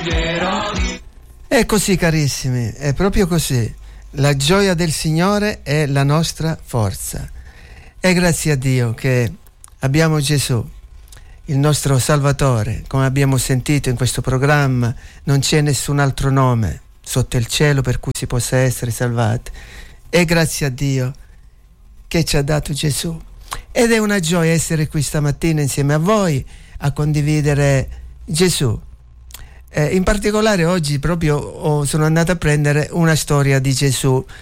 È così, carissimi, è proprio così. La gioia del Signore è la nostra forza. E grazie a Dio che abbiamo Gesù, il nostro Salvatore. Come abbiamo sentito in questo programma, non c'è nessun altro nome sotto il cielo per cui si possa essere salvati. E grazie a Dio che ci ha dato Gesù. Ed è una gioia essere qui stamattina insieme a voi a condividere Gesù. In particolare oggi proprio sono andato a prendere una storia di Gesù